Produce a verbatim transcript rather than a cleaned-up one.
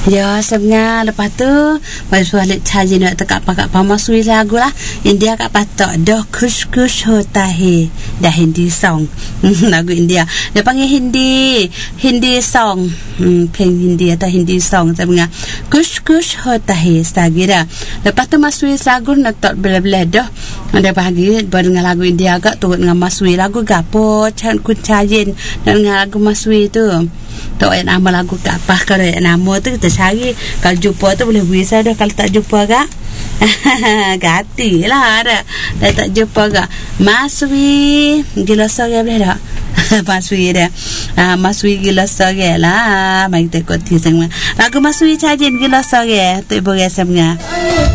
Ya sebenarnya lepas tu masa balik caji nak tekak pakak pamasui lagu lah India kat patok dah kush kush hota hai dah Hindi song lagu India dia panggil Hindi Hindi song hmm, peng Hindi atau Hindi song sebenarnya kush kush hota hai sagira lepas tu masui lagu nak tak bela-bela dah ada bahagi dengan lagu India agak turut dengan masui lagu gapo can kun cajin dengan lagu masui tu tak ada nama lagu ke apa. Kalau ada nama tu kita cari, kalau jumpa tu boleh bisa dah. Kalau tak jumpa kak gati lah ada. Dah tak jumpa kak Masui gila sore boleh tak? Masui dah ah, Masui gila sore lah. Mari kita ikut semua lagu Masui cajin gila sore tu ibu rasa